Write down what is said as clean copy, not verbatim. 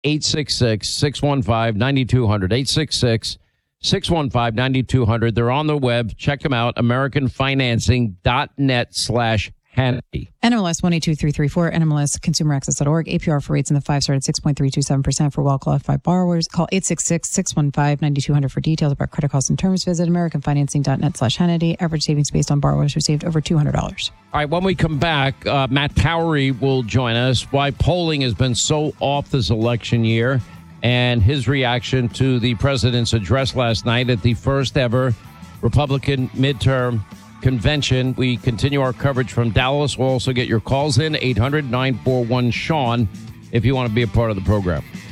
866-615-9200. 866-615-9200. They're on the web. Check them out. AmericanFinancing.net/Hannity. NMLS 122334, NMLSConsumerAccess.org. APR for rates in the 5-star at 6.327% for well-qualified borrowers. Call 866-615-9200 for details about credit costs and terms. Visit AmericanFinancing.net/Hannity. Average savings based on borrowers who saved over $200. All right, when we come back, Matt Towery will join us. Why polling has been so off this election year and his reaction to the president's address last night at the first ever Republican midterm convention. We continue our coverage from Dallas. We'll also get your calls in, 800-941-SEAN, if you want to be a part of the program.